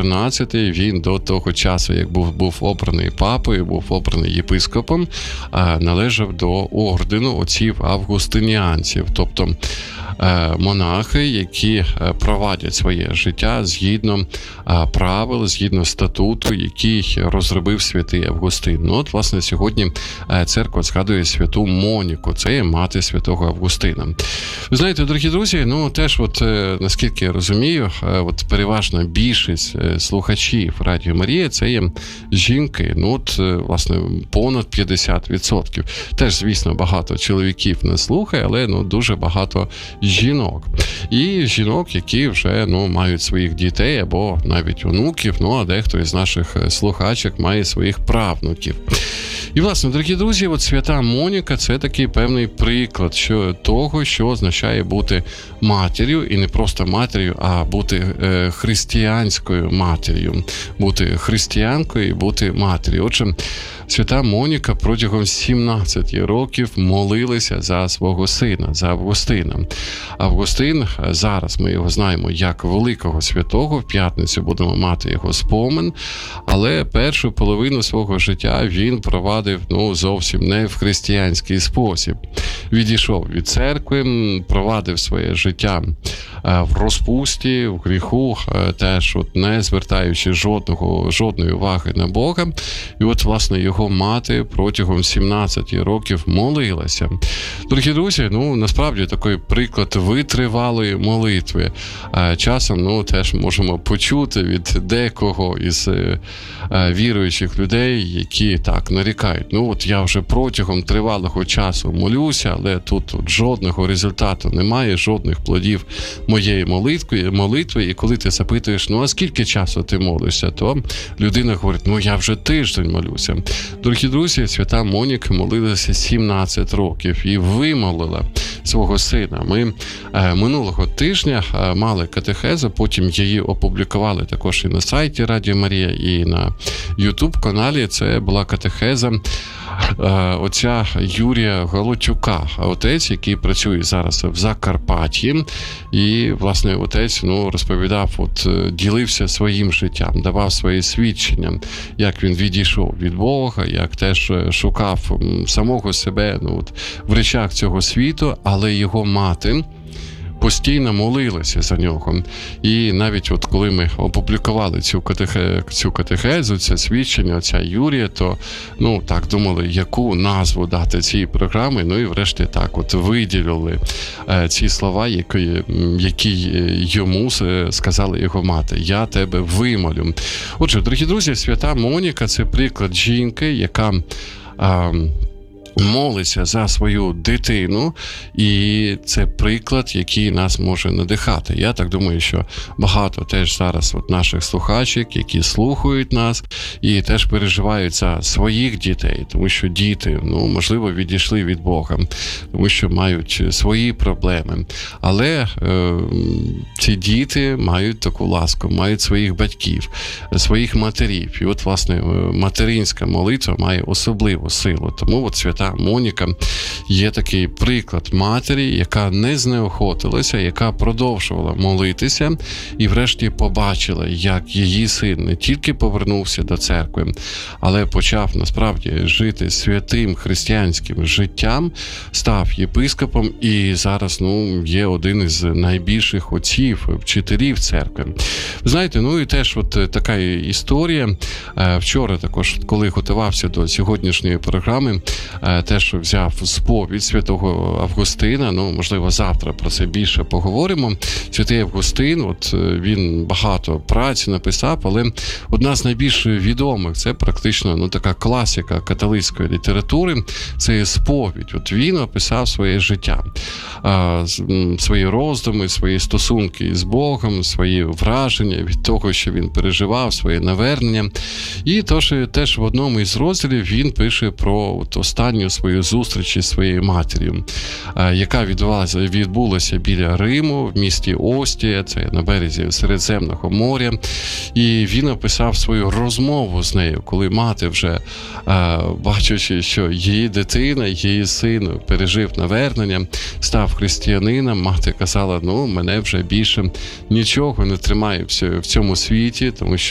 XIV, він до того часу, як був обраний папою, був обраний єпископом, належав до ордену отців августиніанців, тобто монахи, які провадять своє життя згідно правил, згідно статуту, який розробив святий Августин. Ну, от, власне, сьогодні церква згадує святу Моніку, це є мати святого Августина. Ви знаєте, дорогі друзі, ну, теж, наскільки я розумію, переважна більшість слухачів Радіо Марія – це є жінки, власне, понад 50%. Теж, звісно, багато чоловіків не слухає, але, дуже багато жінок. І жінок, які вже, мають своїх дітей або навіть онуків, а дехто із наших слухачок має своїх правнуків. І, власне, дорогі друзі, свята Моніка – це такий певний приклад того, що означає бути матір'ю, і не просто матір'ю, а бути християнською матір'ю. Бути християнкою і бути матір'ю. Отже, свята Моніка протягом 17 років молилася за свого сина, за Августина. Августин, зараз ми його знаємо як великого святого, в п'ятницю будемо мати його спомин, але першу половину свого життя він провадив зовсім не в християнський спосіб. Відійшов від церкви, провадив своє життя в розпусті, в гріху, теж не звертаючи жодної уваги на Бога. І власне, його мати протягом 17 років молилася. Дорогі друзі, насправді такий приклад витривалої молитви. Часом, теж можемо почути від декого із віруючих людей, які так нарікають. Я вже протягом тривалого часу молюся, але тут жодного результату немає, жодних плодів моєї молитви. І коли ти запитуєш, а скільки часу ти молишся, то людина говорить, я вже тиждень молюся. Дорогі друзі, свята Моніка молилася 17 років і вимолила свого сина. Ми минулого тижня мали катехезу, потім її опублікували також і на сайті Радіо Марія, і на YouTube-каналі. Це була катехеза отця Юрія Галутюка, отець, який працює зараз в Закарпатті. І, власне, отець розповідав, ділився своїм життям, давав свої свідчення, як він відійшов від Бога, як теж шукав самого себе в речах цього світу, але його мати постійно молилася за нього. І навіть коли ми опублікували цю катехезу, це свідчення отця Юрія, то, так думали, яку назву дати цій програмі, і врешті так виділили ці слова, які йому сказала його мати. «Я тебе вимолю». Отже, дорогі друзі, свята Моніка – це приклад жінки, яка молиться за свою дитину, і це приклад, який нас може надихати. Я так думаю, що багато теж зараз наших слухачок, які слухають нас і теж переживають за своїх дітей, тому що діти, можливо, відійшли від Бога, тому що мають свої проблеми. Але ці діти мають таку ласку, мають своїх батьків, своїх матерів. І власне, материнська молитва має особливу силу. Тому свята Моніка є такий приклад матері, яка не знеохотилася, яка продовжувала молитися і врешті побачила, як її син не тільки повернувся до церкви, але почав насправді жити святим християнським життям, став єпископом і зараз є один із найбільших отців, вчителів церкви. Знаєте, і теж така історія. Вчора також, коли готувався до сьогоднішньої програми, теж взяв сповідь святого Августина. Можливо, завтра про це більше поговоримо. Святий Августин, він багато праць написав, але одна з найбільш відомих, це практично така класика католицької літератури, це сповідь. Він описав своє життя, свої роздуми, свої стосунки з Богом, свої враження від того, що він переживав, своє навернення. І теж в одному із розділів він пише про останню свою зустріч із своєю матір'ю, яка відбулася біля Риму, в місті Остія, це на березі Середземного моря. І він описав свою розмову з нею, коли мати вже, бачачи, що її дитина, її син пережив навернення, став християнином, мати казала, мене вже більше нічого не тримає в цьому світі, тому що